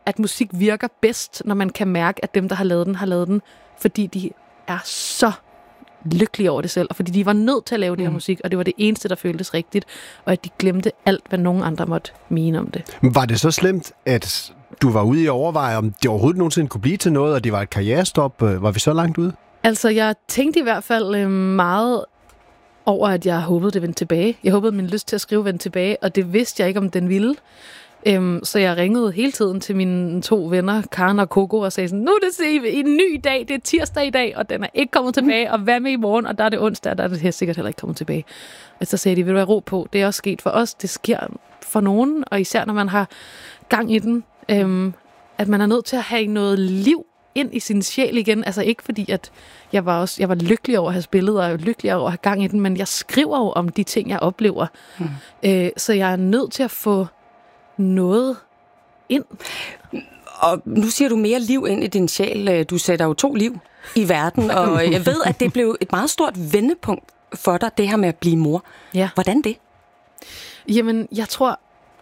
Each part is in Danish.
at musik virker bedst, når man kan mærke, at dem, der har lavet den, fordi de er så lykkelige over det selv, og fordi de var nødt til at lave det her musik, og det var det eneste, der føltes rigtigt, og at de glemte alt, hvad nogen andre måtte mene om det. Var det så slemt, at du var ude i at overveje, om det overhovedet nogensinde kunne blive til noget, og det var et karrierestop? Var vi så langt ude? Altså, jeg tænkte i hvert fald meget over, at jeg håbede, det vendte tilbage. Jeg håbede, min lyst til at skrive vendte tilbage, og det vidste jeg ikke, om den ville. Så jeg ringede hele tiden til mine 2 venner, Karen og Coco, og sagde sådan, nu er det en ny dag, det er tirsdag i dag, og den er ikke kommet tilbage, og hvad med i morgen, og der er det onsdag, og der er det her sikkert heller ikke kommet tilbage. Og så sagde de, vil du være ro på, det er også sket for os, det sker for nogen, og især når man har gang i den, at man er nødt til at have noget liv ind i sin sjæl igen. Altså ikke fordi, at jeg var lykkelig over at have spillet, og lykkelig over at have gang i den, men jeg skriver jo om de ting, jeg oplever. Så jeg er nødt til at få noget ind. Og nu siger du mere liv ind i din sjæl. Du sætter jo 2 liv i verden, og jeg ved, at det blev et meget stort vendepunkt for dig, det her med at blive mor. Ja. Hvordan det? Jamen, jeg tror,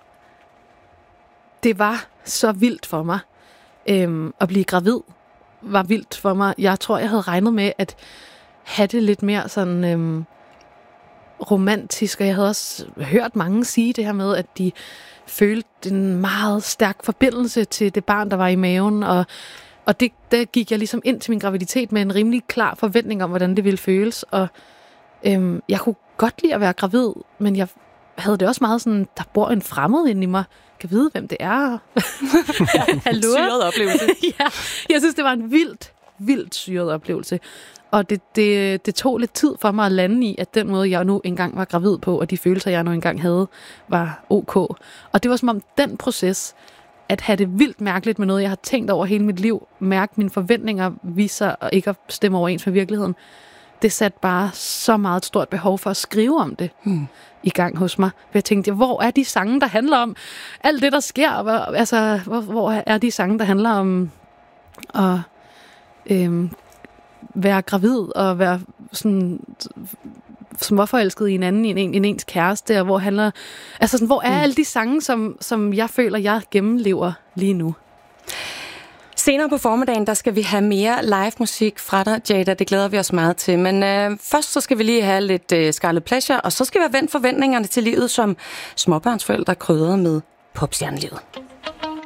det var så vildt for mig. At blive gravid var vildt for mig. Jeg tror, jeg havde regnet med at have det lidt mere sådan romantisk, og jeg havde også hørt mange sige det her med, at de følte en meget stærk forbindelse til det barn, der var i maven, og det gik jeg ligesom ind til min graviditet med en rimelig klar forventning om, hvordan det ville føles, og jeg kunne godt lide at være gravid, men jeg havde det også meget sådan, der bor en fremmed inde i mig, kan vide, hvem det er. Hallo? Syret oplevelse. Ja, jeg synes, det var en vildt syret oplevelse. Og det tog lidt tid for mig at lande i, at den måde, jeg nu engang var gravid på, og de følelser, jeg nu engang havde, var ok. Og det var som om den proces, at have det vildt mærkeligt med noget, jeg har tænkt over hele mit liv, mærke mine forventninger, viser og ikke at stemme overens med virkeligheden, det satte bare så meget et stort behov for at skrive om det i gang hos mig. For jeg tænkte, hvor er de sange, der handler om alt det, der sker? Altså, hvor er de sange, der handler om at være gravid og være sådan småforelsket i en anden end ens kæreste, og hvor handler... Altså, sådan, hvor er alle de sange, som jeg føler, jeg gennemlever lige nu? Senere på formiddagen, der skal vi have mere live musik fra dig, Jada. Det glæder vi os meget til. Men først så skal vi lige have lidt Scarlet Pleasure, og så skal vi have vendt forventningerne til livet som småbørnsforældre krydret med popstjernelivet.